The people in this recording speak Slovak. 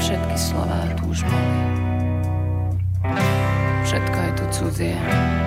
všetky slová tu už boli. Všetko je tu cudzie.